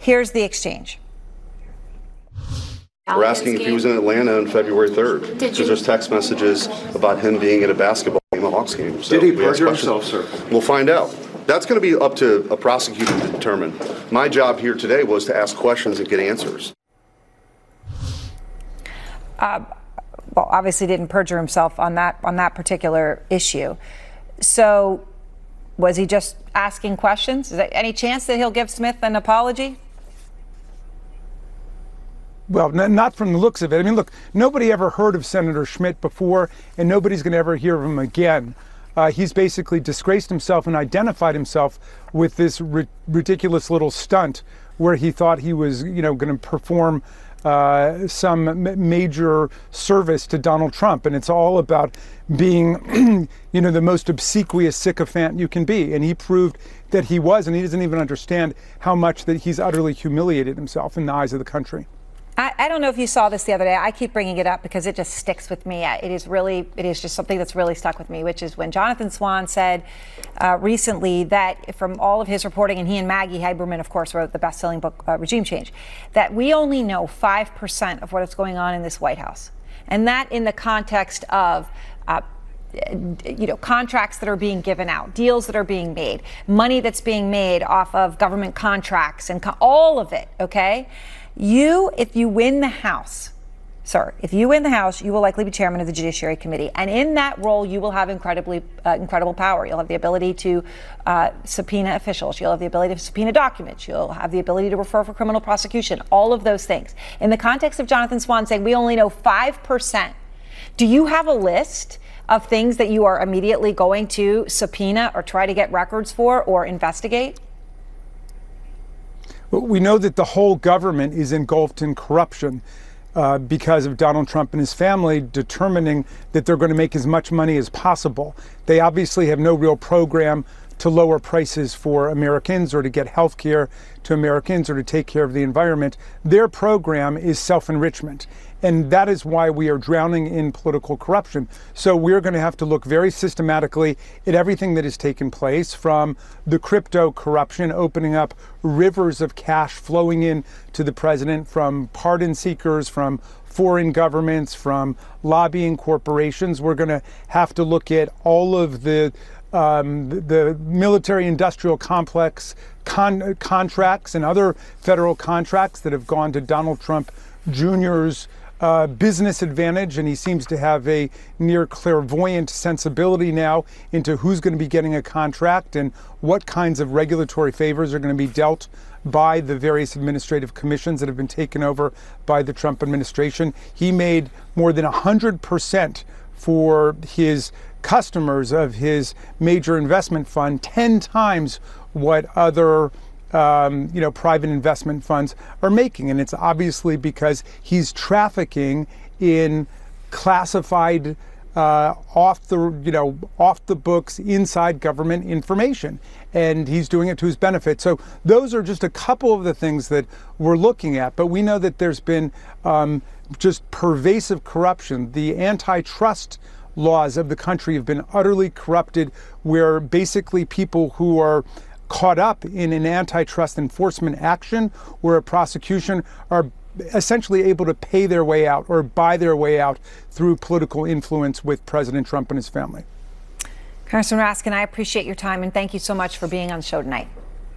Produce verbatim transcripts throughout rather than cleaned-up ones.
Here's the exchange. We're asking if he was in Atlanta on February third, because there's text messages about him being at a basketball game, a Hawks game. So Did he perjure himself, sir? We'll find out. That's going to be up to a prosecutor to determine. My job here today was to ask questions and get answers. Uh, well, obviously didn't perjure himself on that on that particular issue. So was he just asking questions? Is there any chance that he'll give Smith an apology? Well, n- not from the looks of it. I mean, look, nobody ever heard of Senator Schmidt before, and nobody's going to ever hear of him again. Uh, he's basically disgraced himself and identified himself with this ri- ridiculous little stunt where he thought he was, you know, going to perform uh, some m- major service to Donald Trump. And it's all about being, you know, the most obsequious sycophant you can be. And he proved that he was, and he doesn't even understand how much that he's utterly humiliated himself in the eyes of the country. I, I don't know if you saw this the other day. I keep bringing it up because it just sticks with me. It is really, it is just something that's really stuck with me, which is when Jonathan Swan said uh, recently that from all of his reporting, and he and Maggie Haberman, of course, wrote the best-selling book, uh, Regime Change, that we only know five percent of what is going on in this White House. And that in the context of uh, you know, contracts that are being given out, deals that are being made, money that's being made off of government contracts and co- all of it, okay? You, if you win the House, sir, if you win the House, you will likely be chairman of the Judiciary Committee. And in that role, you will have incredibly, uh, incredible power. You'll have the ability to uh, subpoena officials. You'll have the ability to subpoena documents. You'll have the ability to refer for criminal prosecution, all of those things. In the context of Jonathan Swan saying we only know five percent, do you have a list of things that you are immediately going to subpoena or try to get records for or investigate? We know that the whole government is engulfed in corruption uh, because of Donald Trump and his family determining that they're going to make as much money as possible. They obviously have no real program to lower prices for Americans or to get health care to Americans or to take care of the environment. Their program is self-enrichment. And that is why we are drowning in political corruption. So we're going to have to look very systematically at everything that has taken place, from the crypto corruption, opening up rivers of cash flowing in to the president from pardon seekers, from foreign governments, from lobbying corporations. We're going to have to look at all of the Um, the, the military-industrial complex con- contracts and other federal contracts that have gone to Donald Trump Junior's uh, business advantage, and he seems to have a near clairvoyant sensibility now into who's going to be getting a contract and what kinds of regulatory favors are going to be dealt by the various administrative commissions that have been taken over by the Trump administration. He made more than one hundred percent for his customers of his major investment fund, ten times what other um, you know, private investment funds are making. And it's obviously because he's trafficking in classified, uh, off the, you know, off the books, inside government information. And he's doing it to his benefit. So those are just a couple of the things that we're looking at. But we know that there's been um, just pervasive corruption. The antitrust laws of the country have been utterly corrupted, where basically people who are caught up in an antitrust enforcement action or a prosecution are essentially able to pay their way out or buy their way out through political influence with President Trump and his family. Congressman Raskin, I appreciate your time and thank you so much for being on the show tonight.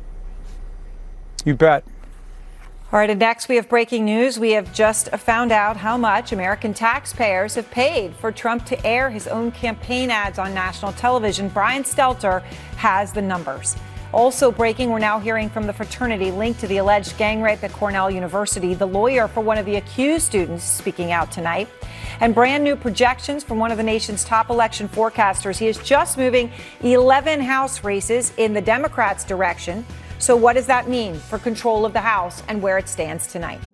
You bet. All right, and next we have breaking news. We have just found out how much American taxpayers have paid for Trump to air his own campaign ads on national television. Brian Stelter has the numbers. Also breaking, we're now hearing from the fraternity linked to the alleged gang rape at Cornell University. The lawyer for one of the accused students speaking out tonight. And brand new projections from one of the nation's top election forecasters. He is just moving eleven House races in the Democrats' direction. So what does that mean for control of the House and where it stands tonight?